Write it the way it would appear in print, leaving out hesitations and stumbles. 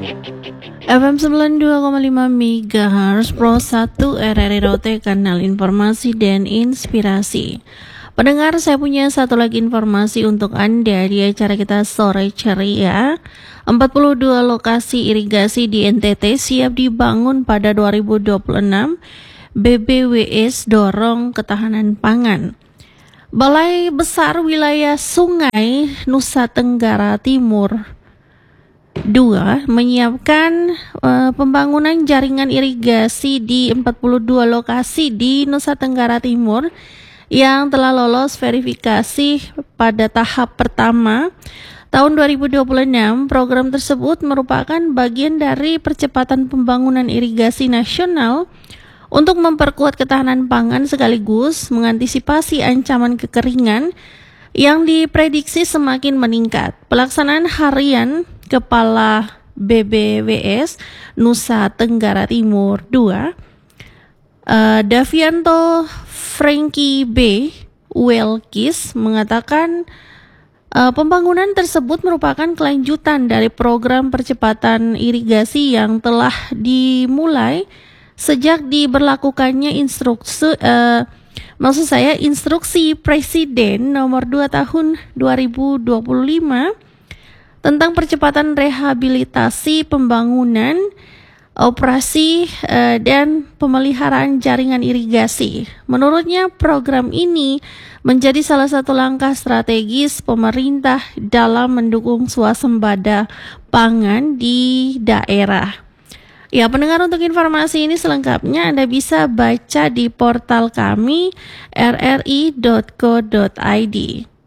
FM 92,5 MHz Pro 1 RRI Rote, kanal informasi dan inspirasi. Pendengar, saya punya satu lagi informasi untuk Anda di acara kita sore ceria. 42 lokasi irigasi di NTT siap dibangun pada 2026. BBWS dorong ketahanan pangan. Balai Besar Wilayah Sungai Nusa Tenggara Timur 2 menyiapkan pembangunan jaringan irigasi di 42 lokasi di Nusa Tenggara Timur yang telah lolos verifikasi pada tahap pertama tahun 2026. Program tersebut merupakan bagian dari percepatan pembangunan irigasi nasional untuk memperkuat ketahanan pangan sekaligus mengantisipasi ancaman kekeringan yang diprediksi semakin meningkat. Pelaksanaan harian Kepala BBWS Nusa Tenggara Timur 2, Davianto Frankie B. Welkis mengatakan pembangunan tersebut merupakan kelanjutan dari program percepatan irigasi yang telah dimulai sejak diberlakukannya instruksi Presiden nomor 2 tahun 2025 tentang percepatan rehabilitasi pembangunan, operasi, dan pemeliharaan jaringan irigasi. Menurutnya, program ini menjadi salah satu langkah strategis pemerintah dalam mendukung swasembada pangan di daerah. Ya, pendengar, untuk informasi ini selengkapnya Anda bisa baca di portal kami rri.co.id.